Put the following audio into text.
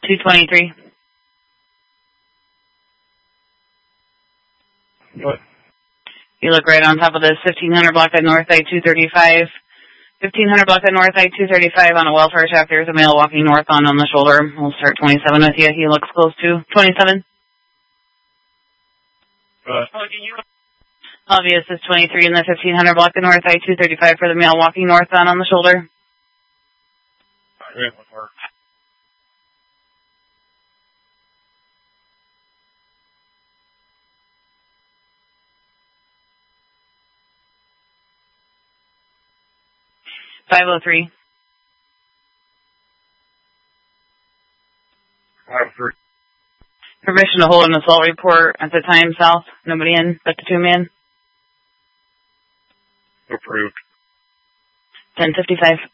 223. What? You look right on top of this 1500 block at North I-235. 1500 block at North I-235 on a welfare shaft. There's a male walking north on the shoulder. We'll start 27 with you. He looks close to 27. Obvious is 23 in the 1500 block at North I-235 for the male walking north on the shoulder. Alright, 503. 503. Permission to hold an assault report at the time south. Nobody in but the 2 men. Approved. 1055.